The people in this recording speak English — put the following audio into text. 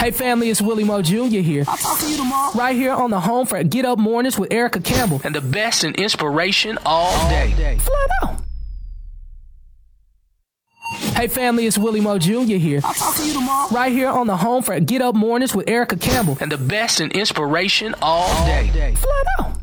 Hey family, it's Willie Mo Jr. here. I'll talk to you tomorrow. Right here on the home for Get Up Mornings with Erica Campbell. And the best in inspiration all day. Flat out. Hey family, it's Willie Mo Jr. here. I'll talk to you tomorrow. Right here on the home for Get Up Mornings with Erica Campbell. And the best in inspiration all day. Flat out.